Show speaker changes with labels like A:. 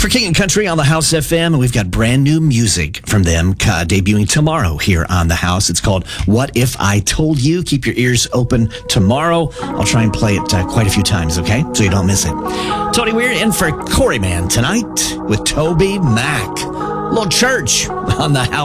A: For King and Country on the House FM, and we've got brand new music from them debuting tomorrow here on the House. It's called What If I Told You. Keep your ears open tomorrow. I'll try and play it quite a few times, okay? So you don't miss it. Tony Weir in for Corey Man tonight with Toby Mac. Little church on the House.